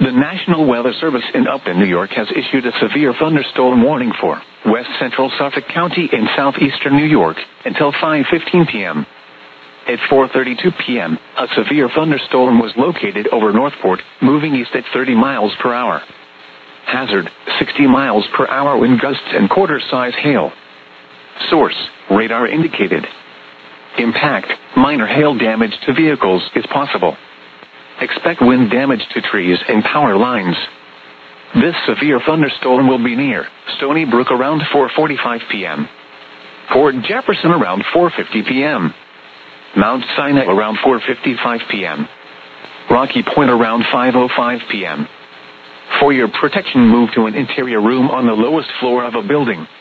The National Weather Service in Upton, New York has issued a severe thunderstorm warning for west central Suffolk County in southeastern New York until 5:15 p.m. At 4:32 p.m., a severe thunderstorm was located over Northport, moving east at 30 miles per hour. Hazard, 60 miles per hour wind gusts and quarter-size hail. Source, radar indicated. Impact, minor hail damage to vehicles is possible. Expect wind damage to trees and power lines. This severe thunderstorm will be near Stony Brook around 4:45 p.m. Port Jefferson around 4:50 p.m. Mount Sinai around 4:55 p.m. Rocky Point around 5:05 p.m. For your protection, move to an interior room on the lowest floor of a building.